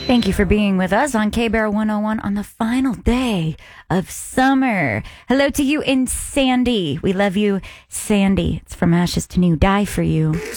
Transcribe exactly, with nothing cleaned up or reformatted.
Thank you for being with us on K-Bear one oh one on the final day of summer. Hello to you in Sandy. We love you, Sandy. It's From Ashes to New. Die for you.